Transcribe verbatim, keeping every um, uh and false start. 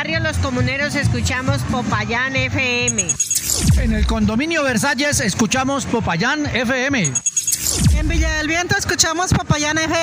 barrio Los Comuneros escuchamos Popayán F M. En el condominio Versalles escuchamos Popayán F M. En Villa del Viento escuchamos Popayán F M.